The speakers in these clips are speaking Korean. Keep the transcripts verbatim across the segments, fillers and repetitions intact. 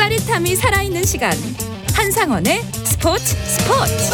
짜릿함이 살아있는 시간. 한상원의 스포츠 스포츠.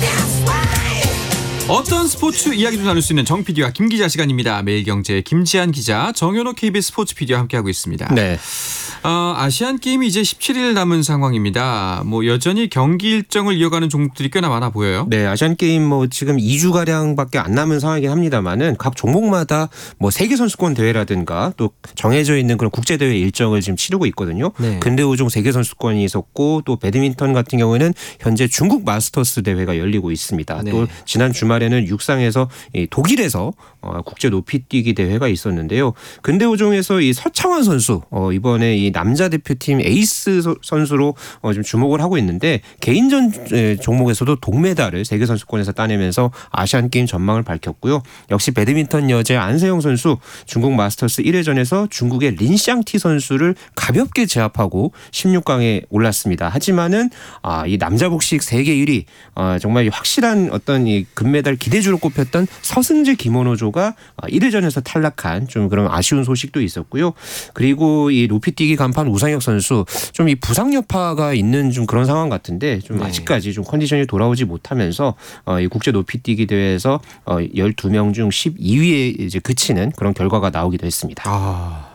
어떤 스포츠 이야기도 나눌 수 있는 정 피디와 김 기자 시간입니다. 매일경제 김지한 기자, 정현호 케이비에스 스포츠 피디와 함께하고 있습니다. 네. 어, 아시안 게임이 이제 십칠 일 남은 상황입니다. 뭐 여전히 경기 일정을 이어가는 종목들이 꽤나 많아 보여요. 네, 아시안 게임 뭐 지금 이 주 가량밖에 안 남은 상황이긴 합니다만은 각 종목마다 뭐 세계 선수권 대회라든가 또 정해져 있는 그런 국제 대회 일정을 지금 치르고 있거든요. 네. 근대 오종 세계 선수권이 있었고 또 배드민턴 같은 경우에는 현재 중국 마스터스 대회가 열리고 있습니다. 네. 또 지난 주말에는 육상에서 독일에서 국제 높이뛰기 대회가 있었는데요. 근대 오종에서 이 서창환 선수 이번에 이 남자 대표팀 에이스 선수로 좀 주목을 하고 있는데 개인전 종목에서도 동메달을 세계 선수권에서 따내면서 아시안 게임 전망을 밝혔고요. 역시 배드민턴 여자 안세영 선수 중국 마스터스 일 회전에서 중국의 린샹티 선수를 가볍게 제압하고 십육 강에 올랐습니다. 하지만은 이 남자 복식 세계 일 위 정말 확실한 어떤 이 금메달 기대주로 꼽혔던 서승재 김원호조가 일 회전에서 탈락한 좀 그런 아쉬운 소식도 있었고요. 그리고 이 높이뛰기 간판 우상혁 선수 좀 이 부상 여파가 있는 좀 그런 상황 같은데 좀 네. 아직까지 좀 컨디션이 돌아오지 못하면서 이 국제 높이뛰기 대회에서 열두 명 중 십이 위에 이제 그치는 그런 결과가 나오기도 했습니다. 아,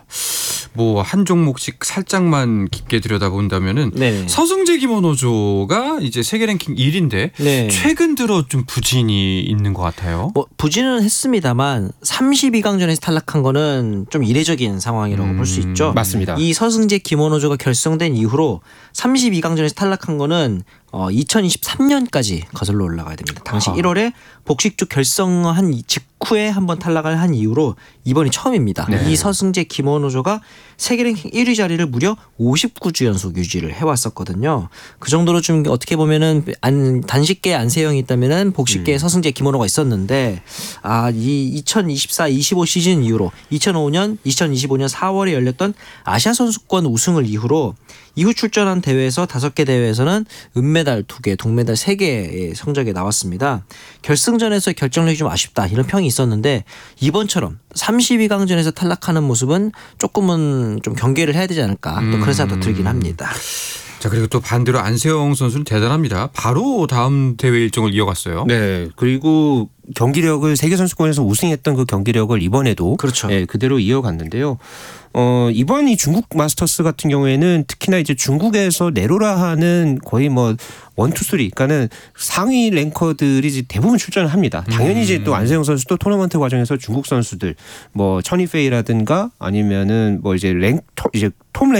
뭐 한 종목씩 살짝만 깊게 들여다본다면은 네. 서승재 김원호조가 이제 세계 랭킹 일 위인데 네. 최근 들어 좀 부진이 있는 것 같아요. 뭐 부진은 했습니다만 삼십이 강전에서 탈락한 거는 좀 이례적인 상황이라고 음, 볼 수 있죠. 맞습니다. 이 서승재 김원호조가 결성된 이후로 삼십이 강전에서 탈락한 거는 어, 이천이십삼 년까지 거슬러 올라가야 됩니다. 당시 아하. 일월에 복식조 결성한 직후에 한번 탈락을 한 이후로 이번이 처음입니다. 네. 이 서승재 김원호조가 세계 랭킹 일 위 자리를 무려 오십구 주 연속 유지를 해왔었거든요. 그 정도로 좀 어떻게 보면은 안, 단식계 안세영이 있다면은 복식계 음. 서승재 김원호가 있었는데 아, 이 이천이십사 이십오 시즌 이후로 이천오 년, 이천이십오 년 사월에 열렸던 아시아 선수권 우승을 이후로 이후 출전한 대회에서 다섯 개 대회에서는 은메달 두 개, 동메달 세 개의 성적이 나왔습니다. 결승전에서 결정력이 좀 아쉽다 이런 평이 있었는데 이번처럼 삼십이 강전에서 탈락하는 모습은 조금은 좀 경계를 해야 되지 않을까 또 그런 생각도 들긴 합니다. 자, 그리고 또 반대로 안세영 선수는 대단합니다. 바로 다음 대회 일정을 이어갔어요. 네, 그리고 경기력을 세계 선수권에서 우승했던 그 경기력을 이번에도 그렇죠. 네, 그대로 이어갔는데요. 어, 이번 이 중국 마스터스 같은 경우에는 특히나 이제 중국에서 내로라 하는 거의 뭐 원투 쓰리, 그러니까는 상위 랭커들이 이제 대부분 출전을 합니다. 당연히 이제 또 안세영 선수도 토너먼트 과정에서 중국 선수들 뭐 천이페이라든가 아니면은 뭐 이제 랭 이제 톰